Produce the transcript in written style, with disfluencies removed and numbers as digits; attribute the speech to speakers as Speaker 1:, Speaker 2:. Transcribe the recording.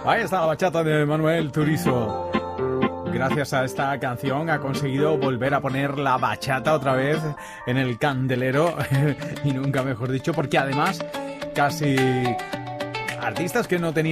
Speaker 1: Ahí está la bachata de Manuel Turizo. Gracias a esta canción ha conseguido volver a poner la bachata otra vez en el candelero, y nunca mejor dicho, porque además casi artistas que no tenían